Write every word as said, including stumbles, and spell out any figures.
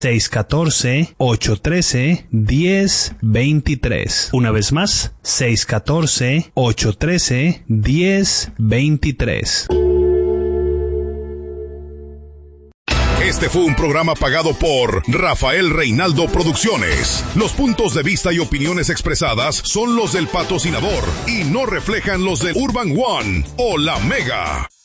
seis uno cuatro, ocho uno tres, uno cero dos tres. Una vez más, seis uno cuatro, ocho uno tres, uno cero dos tres. Este fue un programa pagado por Rafael Reinaldo Producciones. Los puntos de vista y opiniones expresadas son los del patrocinador y no reflejan los de Urban One o La Mega.